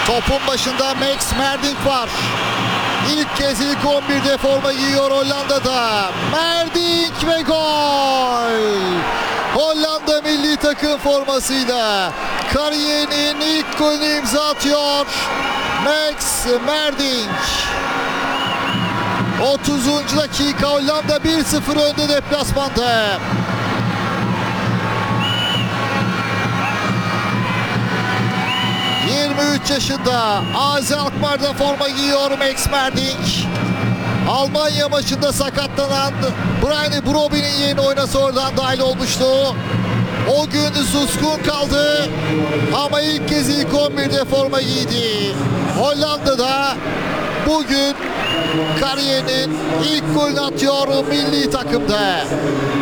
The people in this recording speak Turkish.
Topun başında Max Merdink var. İlk kez ilk 11'de forma giyiyor Hollanda'da. Merdink ve gol! Hollanda milli takım formasıyla kariyerinin ilk golünü imza atıyor Max Merdink. 30. dakika, Hollanda 1-0 önde deplasmanda. Yaşında AZ Alkmaar'da forma giyiyor Max Merdink. Almanya maçında sakatlanan Brian Broby'nin yerine oynasa oradan dahil olmuştu. O gün suskun kaldı ama ilk kez ilk 11'de forma giydi. Hollanda'da bugün kariyerinin ilk golünü atıyor milli takımda.